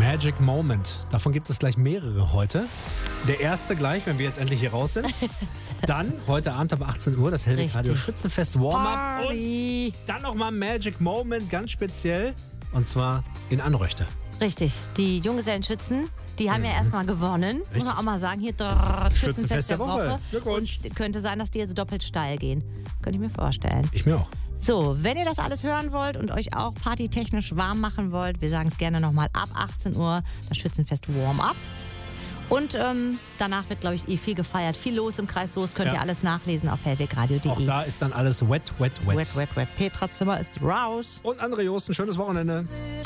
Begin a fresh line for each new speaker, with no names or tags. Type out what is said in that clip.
Magic Moment. Davon gibt es gleich mehrere heute. Der erste gleich, wenn wir jetzt endlich hier raus sind. Dann heute Abend ab 18 Uhr das Hellweg Radio Schützenfest Warm-Up. Und dann nochmal Magic Moment, ganz speziell. Und zwar in Anröchte.
Richtig, die Junggesellenschützen, die haben ja erstmal gewonnen.
Richtig.
Muss man auch mal sagen, hier Schützenfest der Woche.
Glückwunsch.
Und könnte sein, dass die jetzt doppelt steil gehen. Könnte ich mir vorstellen.
Ich mir auch.
So, wenn ihr das alles hören wollt und euch auch partytechnisch warm machen wollt, wir sagen es gerne nochmal ab 18 Uhr, das Schützenfest Warm-Up. Und danach wird, glaube ich, viel gefeiert, viel los im Kreis Soest. Könnt ihr alles nachlesen auf hellwegradio.de.
Auch da ist dann alles wet.
Wet. Petra Zimmer ist raus.
Und André Jost, ein schönes Wochenende.